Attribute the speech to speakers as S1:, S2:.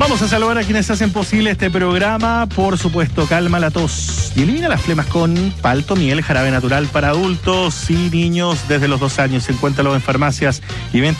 S1: Vamos a saludar a quienes hacen posible este programa. Por supuesto, calma la tos y elimina las flemas con Palto Miel, jarabe natural para adultos y niños desde los 2 años. Encuéntralo en farmacias y ventas